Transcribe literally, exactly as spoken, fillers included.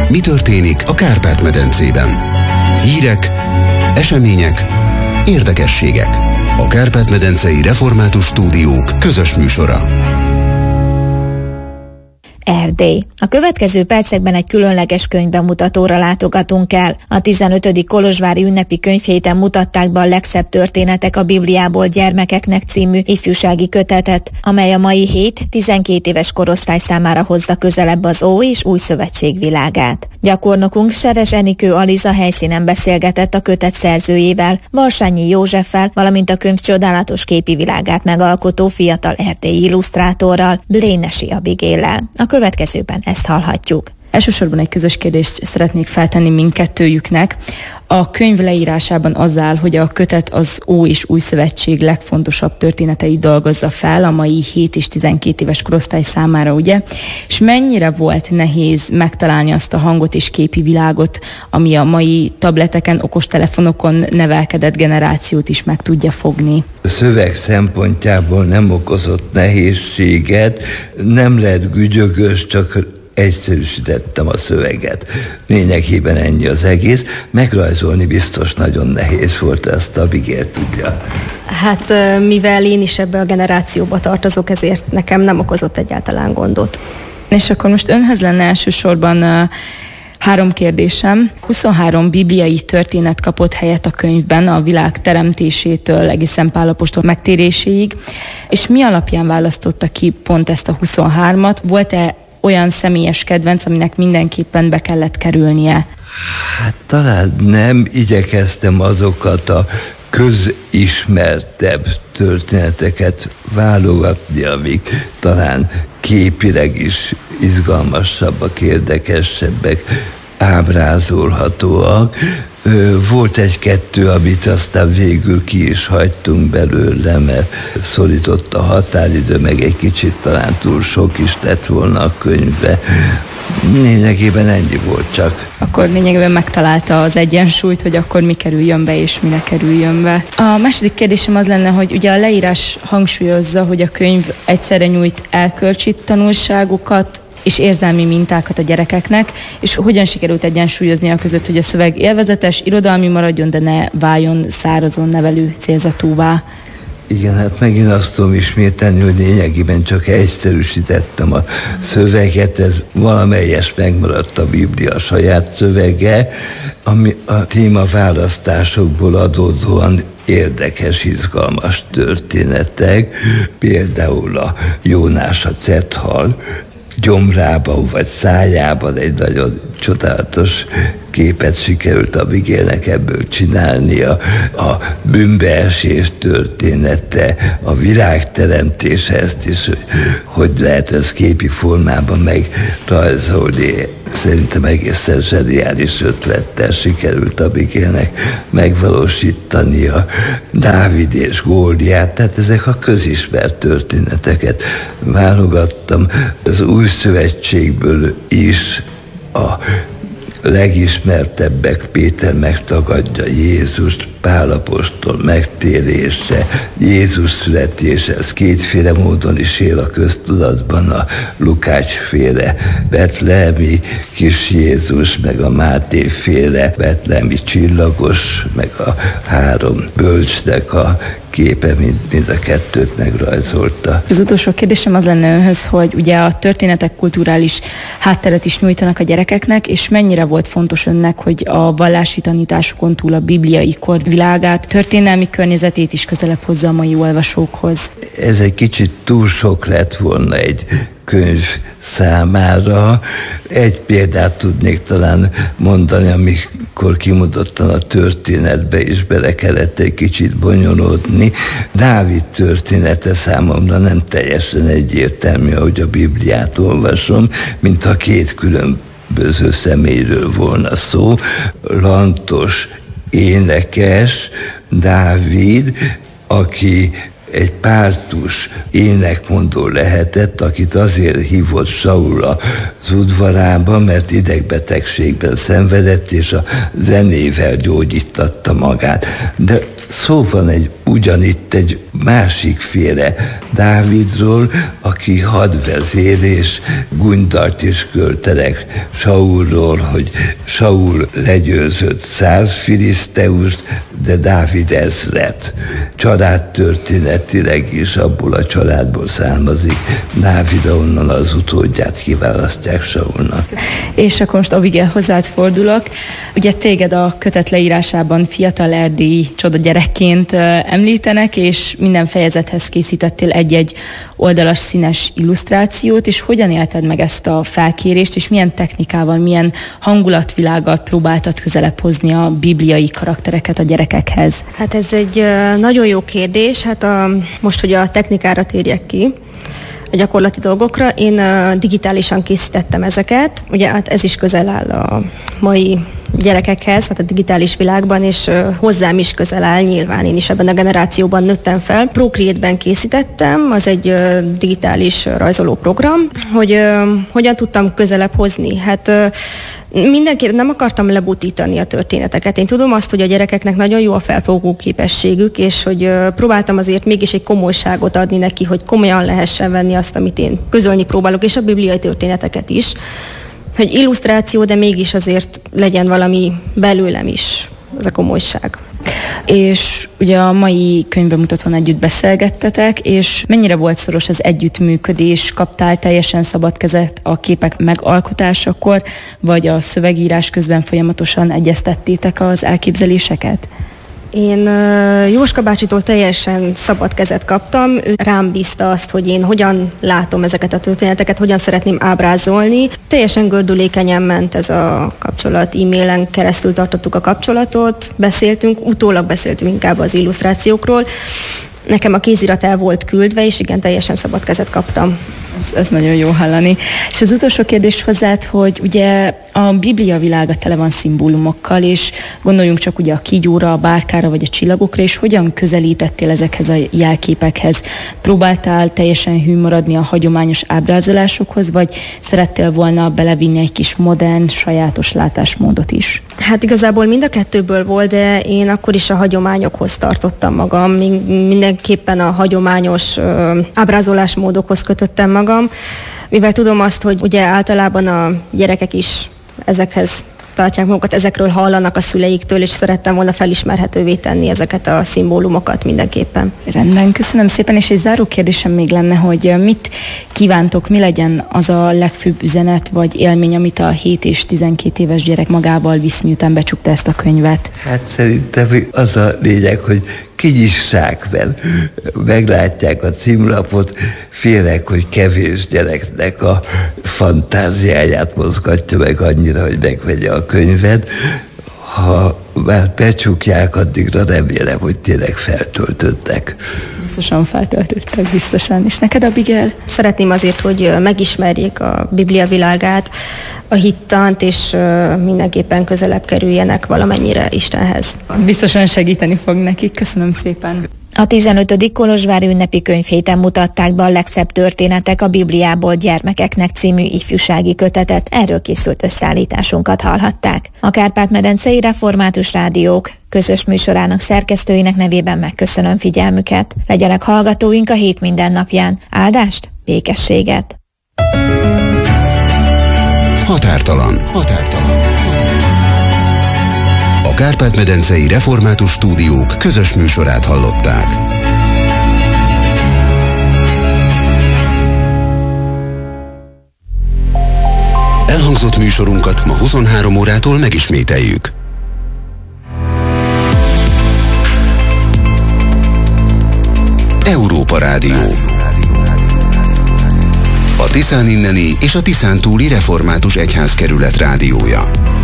Mi történik a Kárpát-medencében? Hírek, események, érdekességek. A Kárpát-medencei Református Stúdiók közös műsora. Erdély. A következő percekben egy különleges könyvbemutatóra látogatunk el. A tizenötödik kolozsvári ünnepi könyvhéten mutatták be a legszebb történetek a Bibliából gyermekeknek című ifjúsági kötetet, amely a mai hét tizenkét éves korosztály számára hozza közelebb az Ó és Új Szövetség világát. Gyakornokunk Seres Enikő Aliza helyszínen beszélgetett a kötet szerzőjével, Valsányi Józseffel, valamint a könyv csodálatos képi világát megalkotó fiatal erdélyi illusztrátorral, Blénesi Abigéllel. A következőben ezt hallhatjuk. Elsősorban egy közös kérdést szeretnék feltenni mindkettőjüknek. A könyv leírásában az áll, hogy a kötet az Ó és Új Szövetség legfontosabb történeteit dolgozza fel a mai hét és tizenkét éves korosztály számára, ugye? És mennyire volt nehéz megtalálni azt a hangot és képi világot, ami a mai tableteken, okostelefonokon nevelkedett generációt is meg tudja fogni? A szöveg szempontjából nem okozott nehézséget, nem lett gügyögös, csak egyszerűsítettem a szöveget. Lényegében ennyi az egész. Megrajzolni biztos nagyon nehéz volt, ezt Abigail tudja. Hát mivel én is ebbe a generációba tartozok, ezért nekem nem okozott egyáltalán gondot. És akkor most önhöz lenne elsősorban uh, három kérdésem. huszonhárom bibliai történet kapott helyet a könyvben a világ teremtésétől egészen Pál apostol megtéréséig. És mi alapján választotta ki pont ezt a huszonhármat? Volt-e olyan személyes kedvenc, aminek mindenképpen be kellett kerülnie? Hát talán nem, igyekeztem azokat a közismertebb történeteket válogatni, amik talán képileg is izgalmasabbak, érdekesebbek, ábrázolhatóak. Volt egy-kettő, amit aztán végül ki is hagytunk belőle, mert szorított a határidő, meg egy kicsit talán túl sok is lett volna a könyvbe. Lényegében ennyi volt csak. Akkor lényegében megtalálta az egyensúlyt, hogy akkor mi kerüljön be és mi ne kerüljön be. A második kérdésem az lenne, hogy ugye a leírás hangsúlyozza, hogy a könyv egyszerre nyújt elkölcsi tanulságokat és érzelmi mintákat a gyerekeknek, és hogyan sikerült egyensúlyozni a között, hogy a szöveg élvezetes, irodalmi maradjon, de ne váljon szárazon nevelő célzatúvá. Igen, hát megint azt tudom ismételni, hogy lényegében csak egyszerűsítettem a szöveget, ez valamelyes megmaradt a Biblia saját szövege, ami a témaválasztásokból adódóan érdekes, izgalmas történetek, például a Jónás a cethal gyomrában vagy szájában egy nagyon csodálatos képet sikerült Abigailnek ebből csinálnia. A bűnbeesés története, a világteremtés, ezt is, hogy, hogy lehet ez képi formában megrajzolni. Szerintem egészen zseniális ötlettel sikerült Abigailnek megvalósítania. Dávid és Góliát, tehát ezek a közismert történeteket válogattam. Az Új Szövetségből is a legismertebbek: Péter megtagadja Jézust, Pál apostol megtérése, Jézus születése, ez kétféle módon is él a köztudatban, a Lukács-féle betlehemi kis Jézus, meg a Máté-féle betlehemi csillagos, meg a három bölcsnek a képe, mind, mind a kettőt megrajzolta. Az utolsó kérdésem az lenne önhöz, hogy ugye a történetek kulturális hátteret is nyújtanak a gyerekeknek, és mennyire volt fontos önnek, hogy a vallási tanításokon túl a bibliai kor világát, történelmi környezetét is közelebb hozza a mai olvasókhoz? Ez egy kicsit túl sok lett volna egy könyv számára. Egy példát tudnék talán mondani, amikor kimondottan a történetbe is bele kellett egy kicsit bonyolódni. Dávid története számomra nem teljesen egyértelmű, ahogy a Bibliát olvasom, mint a két különböző személyről volna szó. Lantos énekes Dávid, aki egy pártus énekmondó lehetett, akit azért hívott Saul az udvarába, mert idegbetegségben szenvedett, és a zenével gyógyítatta magát. De szó van egy ugyanitt egy másikféle Dávidról, aki hadvezér és gúnydart is költenek Saulról, hogy Saul legyőzött száz filiszteust, de Dávid ezret. Családtörténetileg is abból a családból származik Dávid, onnan az utódját kiválasztják Saulnak. És akkor most Abigail, hozzád fordulok. Ugye téged a kötet leírásában fiatal erdélyi csoda gyerekként említenek, és minden fejezethez készítettél egy-egy oldalas színes illusztrációt, és hogyan élted meg ezt a felkérést, és milyen technikával, milyen hangulatvilággal próbáltad közelebb hozni a bibliai karaktereket a gyerekekhez? Hát ez egy nagyon jó kérdés. Hát a, most, hogy a technikára térjek ki, a gyakorlati dolgokra, én digitálisan készítettem ezeket. Ugye hát ez is közel áll a mai gyerekekhez, hát a digitális világban, és hozzám is közel áll nyilván. Én is ebben a generációban nőttem fel. Procreate-ben készítettem, az egy digitális rajzoló program, hogy hogyan tudtam közelebb hozni. Hát mindenképp nem akartam lebutítani a történeteket. Én tudom azt, hogy a gyerekeknek nagyon jó a felfogó képességük, és hogy próbáltam azért mégis egy komolyságot adni neki, hogy komolyan lehessen venni azt, amit én közölni próbálok, és a bibliai történeteket is. Hogy illusztráció, de mégis azért legyen valami belőlem is, az a komolyság. És ugye a mai könyvbemutatón együtt beszélgettetek, és mennyire volt szoros az együttműködés? Kaptál teljesen szabad kezet a képek megalkotásakor, vagy a szövegírás közben folyamatosan egyeztettétek az elképzeléseket? Én uh, Jóska bácsitól teljesen szabad kezet kaptam, ő rám bízta azt, hogy én hogyan látom ezeket a történeteket, hogyan szeretném ábrázolni. Teljesen gördülékenyen ment ez a kapcsolat, e-mailen keresztül tartottuk a kapcsolatot, beszéltünk, utólag beszéltünk inkább az illusztrációkról. Nekem a kézirat el volt küldve, és igen, teljesen szabad kezet kaptam. Ez, ez nagyon jó hallani. És az utolsó kérdés hozzád, hogy ugye a Biblia világa tele van szimbólumokkal, és gondoljunk csak ugye a kígyóra, a bárkára vagy a csillagokra, és hogyan közelítettél ezekhez a jelképekhez? Próbáltál teljesen hű maradni a hagyományos ábrázolásokhoz, vagy szerettél volna belevinni egy kis modern, sajátos látásmódot is? Hát igazából mind a kettőből volt, de én akkor is a hagyományokhoz tartottam magam, mindenképpen a hagyományos ö, ábrázolásmódokhoz kötöttem magam, mivel tudom azt, hogy ugye általában a gyerekek is ezekhez tartják magukat, ezekről hallanak a szüleiktől, és szerettem volna felismerhetővé tenni ezeket a szimbólumokat mindenképpen. Rendben, köszönöm szépen, és egy záró kérdésem még lenne, hogy mit kívántok, mi legyen az a legfőbb üzenet, vagy élmény, amit a hét és tizenkét éves gyerek magával visz, miután becsukta ezt a könyvet? Hát szerintem az a lényeg, hogy kinyissák vele, meglátják a címlapot, félek, hogy kevés gyereknek a fantáziáját mozgatja meg annyira, hogy megvegye a könyvet. Ha már becsukják, addigra remélem, hogy tényleg feltöltöttek. Biztosan feltöltöttek, biztosan. És neked, Abigail? Szeretném azért, hogy megismerjék a Biblia világát, a hittant, és mindenképpen közelebb kerüljenek valamennyire Istenhez. Biztosan segíteni fog nekik. Köszönöm szépen. A tizenötödik kolozsvári ünnepi könyvhéten mutatták be a legszebb történetek a Bibliából gyermekeknek című ifjúsági kötetet. Erről készült összeállításunkat hallhatták. A Kárpát-medencei Református Rádiók közös műsorának szerkesztőinek nevében megköszönöm figyelmüket. Legyenek hallgatóink a hét mindennapján. Áldást, békességet! Határtalan. Határtalan. A Kárpát-medencei Református Stúdiók közös műsorát hallották. Elhangzott műsorunkat ma huszonhárom órától megismételjük. Európa Rádió. A Tiszán inneni és a Tiszán túli Református Egyházkerület rádiója.